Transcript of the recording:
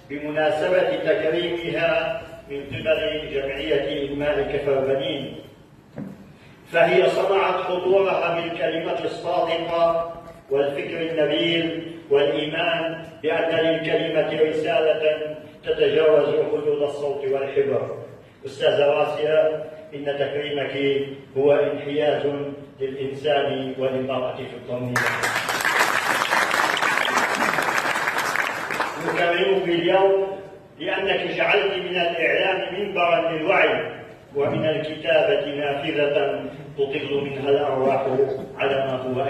بمناسبة تكريمها من قبل جمعية إنماء كفر بنين، فهي صنعت حضورها بالكلمة الصادقة والفكر النبيل والإيمان بأن للكلمة رسالة تتجاوز حدود الصوت والحبر. أستاذة راسية، إن تكريمك هو انحياز للإنسان وللمرأة في الضمير. نكرمك اليوم لأنك جعلت من الإعلام منبرا للوعي، ومن الكتابة نافذة تطل منها الأرواح على ما هو